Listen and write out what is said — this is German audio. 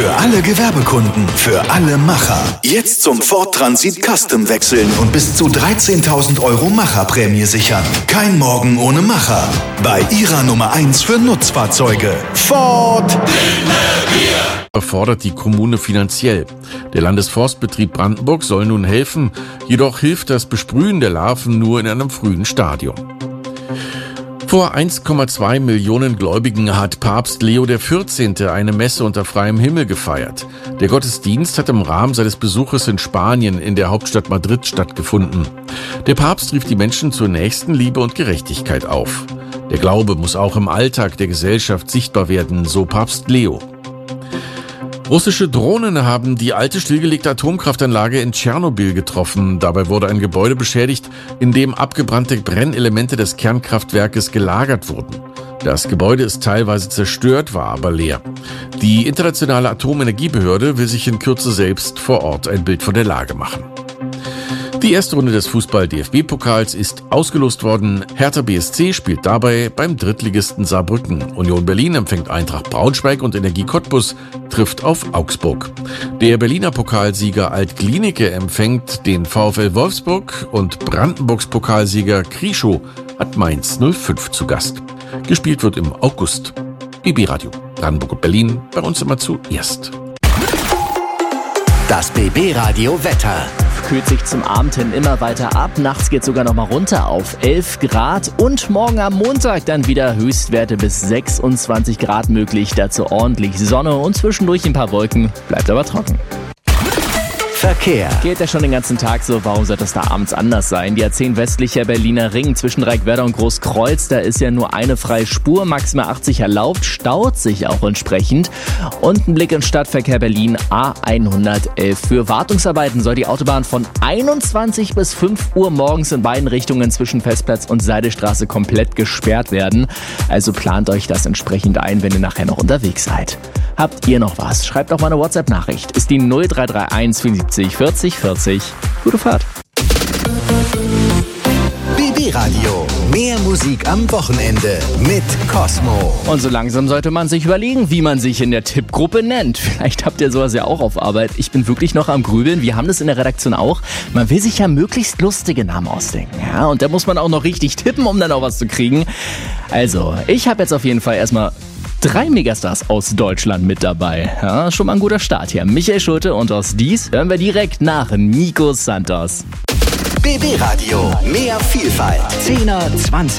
Für alle Gewerbekunden, für alle Macher. Jetzt zum Ford Transit Custom wechseln und bis zu 13.000 € Macherprämie sichern. Kein Morgen ohne Macher. Bei Ihrer Nummer 1 für Nutzfahrzeuge. Ford. Erfordert die Kommune finanziell. Der Landesforstbetrieb Brandenburg soll nun helfen, jedoch hilft das Besprühen der Larven nur in einem frühen Stadium. Vor 1,2 Millionen Gläubigen hat Papst Leo XIV. Eine Messe unter freiem Himmel gefeiert. Der Gottesdienst hat im Rahmen seines Besuches in Spanien in der Hauptstadt Madrid stattgefunden. Der Papst rief die Menschen zur Nächstenliebe und Gerechtigkeit auf. Der Glaube muss auch im Alltag der Gesellschaft sichtbar werden, so Papst Leo. Russische Drohnen haben die alte stillgelegte Atomkraftanlage in Tschernobyl getroffen. Dabei wurde ein Gebäude beschädigt, in dem abgebrannte Brennelemente des Kernkraftwerkes gelagert wurden. Das Gebäude ist teilweise zerstört, war aber leer. Die Internationale Atomenergiebehörde will sich in Kürze selbst vor Ort ein Bild von der Lage machen. Die erste Runde des Fußball-DFB-Pokals ist ausgelost worden. Hertha BSC spielt dabei beim Drittligisten Saarbrücken. Union Berlin empfängt Eintracht Braunschweig und Energie Cottbus trifft auf Augsburg. Der Berliner Pokalsieger Alt-Glienicke empfängt den VfL Wolfsburg und Brandenburgs Pokalsieger Krieschow hat Mainz 05 zu Gast. Gespielt wird im August. BB Radio Brandenburg und Berlin, bei uns immer zuerst. Das BB Radio Wetter. Kühlt sich zum Abend hin immer weiter ab. Nachts geht sogar noch mal runter auf 11 Grad. Und morgen am Montag dann wieder Höchstwerte bis 26 Grad möglich. Dazu ordentlich Sonne und zwischendurch ein paar Wolken. Bleibt aber trocken. Verkehr. Geht ja schon den ganzen Tag so, warum soll das da abends anders sein? Die A10 westlicher Berliner Ring zwischen Reckwerder und Großkreuz, da ist ja nur eine freie Spur, maximal 80 erlaubt, staut sich auch entsprechend. Und ein Blick in Stadtverkehr Berlin, A111. Für Wartungsarbeiten soll die Autobahn von 21 bis 5 Uhr morgens in beiden Richtungen zwischen Festplatz und Seidestraße komplett gesperrt werden. Also plant euch das entsprechend ein, wenn ihr nachher noch unterwegs seid. Habt ihr noch was? Schreibt doch mal eine WhatsApp-Nachricht. Ist die 0331 74 40 40. Gute Fahrt. BB Radio. Mehr Musik am Wochenende mit Cosmo. Und so langsam sollte man sich überlegen, wie man sich in der Tippgruppe nennt. Vielleicht habt ihr sowas ja auch auf Arbeit. Ich bin wirklich noch am Grübeln. Wir haben das in der Redaktion auch. Man will sich ja möglichst lustige Namen ausdenken. Ja, und da muss man auch noch richtig tippen, um dann auch was zu kriegen. Also, ich habe jetzt auf jeden Fall erstmal 3 Megastars aus Deutschland mit dabei. Ja, schon mal ein guter Start hier. Michael Schulte und aus Dies hören wir direkt nach Nico Santos. BB Radio. Mehr Vielfalt. 10er, 20